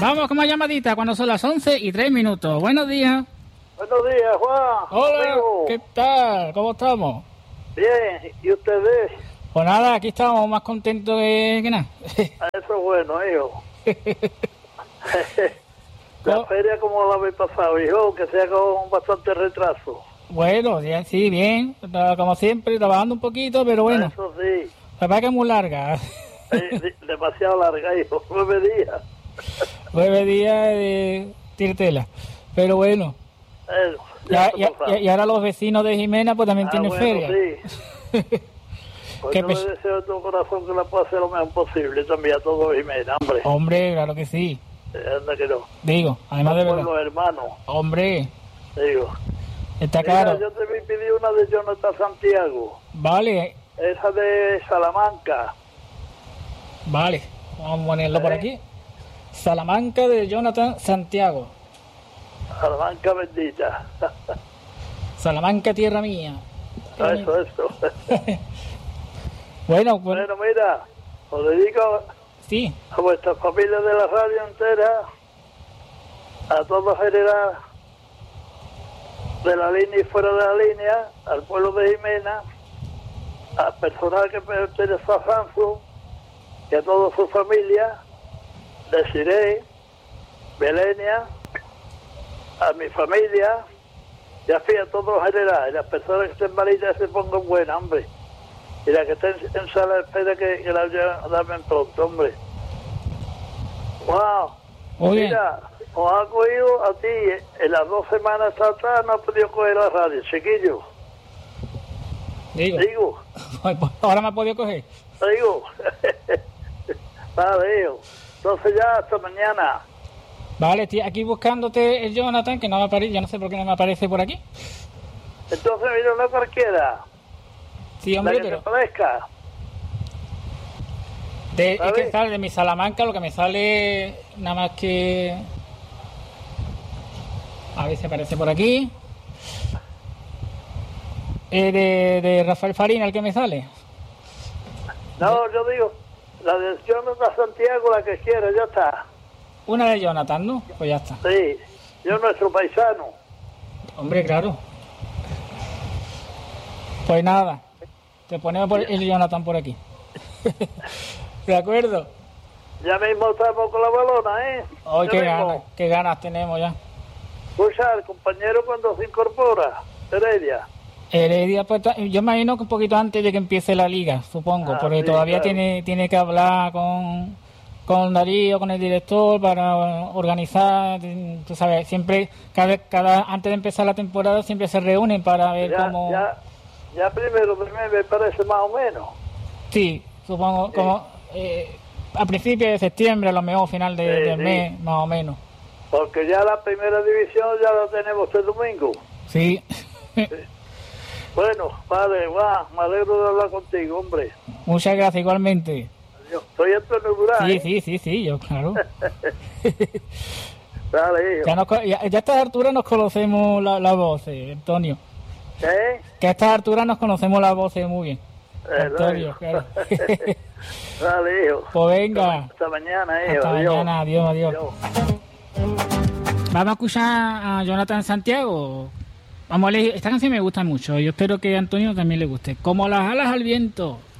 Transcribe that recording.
Vamos con más llamadita cuando son las 11:03. Buenos días. Buenos días, Juan. Hola, Amigo. ¿qué tal? ¿Cómo estamos? Bien, ¿y ustedes? Pues nada, aquí estamos más contentos que nada. Eso es bueno, hijo. La Oh. feria, ¿cómo la habéis pasado, hijo? Que sea con bastante retraso. Bueno, ya, sí, bien, como siempre, trabajando un poquito, pero bueno, Eso sí. la verdad que es muy larga. Demasiado larga, hijo. 9 días. 9 días de tirtela, pero bueno. Eso, ya está pasado. Y ahora los vecinos de Jimena pues también tienen bueno, feria. Sí. Pues Qué yo le pes- deseo de todo corazón que la pueda hacer lo mejor posible también a todos Jimena, hombre. Hombre, claro que sí. Anda que no. Digo, además de verdad. Pueblo hermano, Hombre, digo. está Mira, claro. yo te pedí una de Jonathan Santiago. Vale, Esa de Salamanca. vale. Vamos a ponerlo por aquí. Salamanca de Jonathan Santiago. Salamanca bendita. Salamanca, tierra mía. Eso. Bueno, pues Bueno, mira, os dedico sí. a vuestras familias de la radio entera, a todo general de la línea y fuera de la línea, al pueblo de Jimena, al personal que pertenece a Samsung y a toda su familia, de Siré, Belenia, a mi familia, y así a todo general, y las personas que estén malitas se pongan buenas, hombre. Y las que estén en sala de espera que la llamen pronto, hombre. ¡Wow! Muy bien. Mira, os ha cogido a ti en las 2 semanas atrás, no ha podido coger la radio, chiquillo. Digo. Pues ahora me ha podido coger. Vale, hijo. Entonces ya, hasta mañana. Vale, estoy aquí buscándote el Jonathan, que no me aparece, yo no sé por qué no me aparece por aquí. Entonces, mira, no cualquiera. Sí, La hombre, que pero te parezca. es ¿sabes? que sale de mi Salamanca, lo que me sale nada más que... A ver si aparece por aquí. De Rafael Farina, el que me sale. No, yo digo, la de Jonathan Santiago, la que quiera, ya está. Una de Jonathan, ¿no? Pues ya está. Sí, yo nuestro paisano. Hombre, claro. Pues nada, te ponemos el Jonathan por aquí. ¿De acuerdo? Ya mismo estamos con la balona, ¿eh? Hoy Ya qué ganas tenemos ya. Escucha, el compañero cuando se incorpora, Heredia. Heredia, pues yo me imagino que un poquito antes de que empiece la liga, supongo, porque sí, todavía claro. tiene que hablar con Darío, con el director, para organizar, tú sabes, siempre, antes de empezar la temporada, siempre se reúnen para ver cómo... Ya primero de mes me parece más o menos. Sí, supongo, Sí. como a principios de septiembre, a lo mejor final del Sí. mes, más o menos. Porque ya la primera división ya la tenemos este domingo. Sí. Bueno, vale, me alegro de hablar contigo, hombre. Muchas gracias, igualmente. Adiós. Soy Antonio Durán. Sí, yo, claro. Dale, hijo. Ya a estas alturas nos conocemos la voz, Antonio. ¿Eh? Que a estas alturas nos conocemos la voz muy bien. Antonio, claro. Dale, hijo. Pues venga. Hasta mañana, hijo. Hasta Adiós. mañana, adiós. Vamos a escuchar a Jonathan Santiago. Vamos a leer, esta canción me gusta mucho. Yo espero que a Antonio también le guste. Como las alas al viento.